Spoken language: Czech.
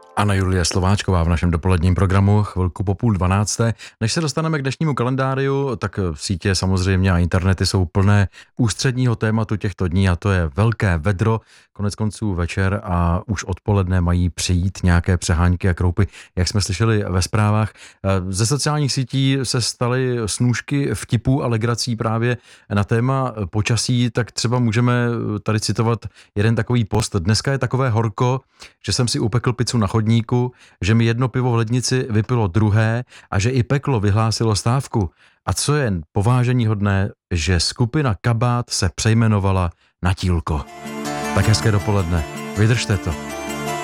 Anna Julie Slováčková v našem dopoledním programu chvilku po 11:30. Než se dostaneme k dnešnímu kalendáriu, tak sítě samozřejmě a internety jsou plné ústředního tématu těchto dní a to je velké vedro, konec konců večer a už odpoledne mají přijít nějaké přehánky a kroupy, jak jsme slyšeli ve zprávách. Ze sociálních sítí se staly snůšky vtipů a legrací právě na téma počasí, tak třeba můžeme tady citovat jeden takový post. Dneska je takové horko, že jsem si upekl pizzu na chodníku, že mi jedno pivo v lednici vypilo druhé a že i peklo vyhlásilo stávku. A co je pováženíhodné, že skupina Kabát se přejmenovala na Tílko. Tak hezké dopoledne. Vydržte to.